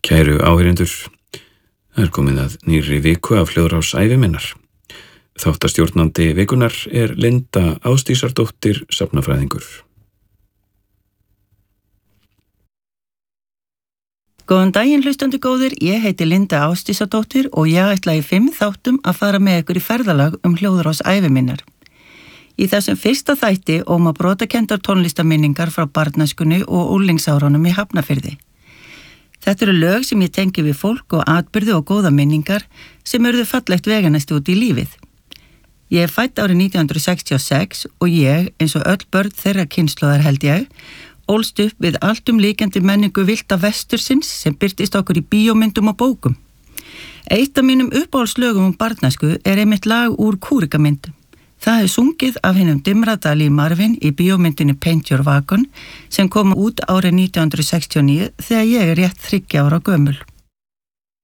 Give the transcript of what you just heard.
Kæru áheyrendur, það komið að nýrri viku af Hljóðrás ævi minnar. Þáttastjórnandi vikunar Linda Ásdísardóttir, safnafræðingur. Góðan daginn hlustandi góðir, ég heiti Linda Ásdísardóttir og ég ætla í 5 þáttum að fara með ykkur í ferðalag Hljóðrás ævi minnar. Í þessum fyrsta þætti óma brotakenndar tónlistarminningar frá barnæskunni og unglingsárunum í Hafnarfirði. Þetta eru lög sem ég tengi við fólk og atburði og góða minningar sem urðu fallegt veganesti út í lífið. Ég er fædd árið 1966 og ég, eins og öll börn þeirra kynslóðar held ég, ólst upp við alltumlíkjandi menningu villta vestursins sem birtist okkur í bíómyndum og bókum. Eitt af mínum uppáhaldslögum barnæsku einmitt lag úr Kúrikamyndum. Það sungið af hinum Dimradal í Marvin í bíómyndinu Paint Your Wagon sem kom út árið 1969 þegar ég rétt 30 ára gömul.